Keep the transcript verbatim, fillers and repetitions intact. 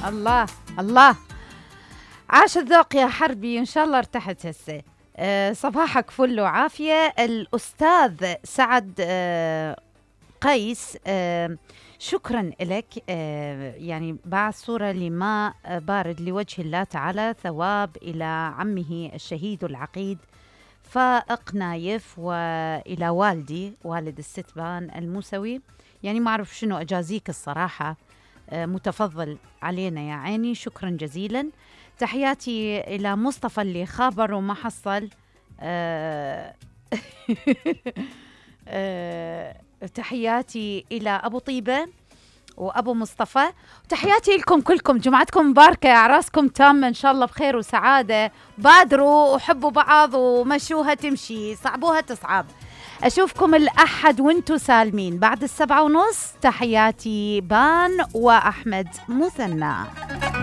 الله الله، عاش الذوق يا حربي، إن شاء الله ارتحت هسه. أه صباحك فل وعافية. الأستاذ سعد أه قيس، أه شكرا لك. أه يعني بعث صورة لماء بارد لوجه الله تعالى، ثواب إلى عمه الشهيد العقيد فائق نايف، وإلى والدي والد الستبان الموسوي. يعني ما أعرف شنو أجازيك الصراحة، أه متفضل علينا يا عيني، شكرا جزيلا. تحياتي إلى مصطفى اللي خابر وما حصل. أه أه تحياتي إلى أبو طيبة وأبو مصطفى. تحياتي لكم كلكم، جمعتكم مباركة، أعراسكم تامة إن شاء الله بخير وسعادة. بادروا وحبوا بعض ومشوها تمشي، صعبوها تصعب. أشوفكم الأحد وانتو سالمين بعد السبعة ونص. تحياتي بان وأحمد مثنى.